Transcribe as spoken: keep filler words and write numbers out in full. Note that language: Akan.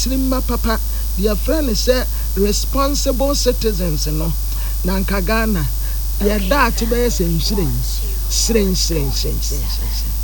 Trimma papa, their friend is a responsible citizens, no. Nanka Ghana, your dad to be saying, sling, sling, sling, sling, sling, sling.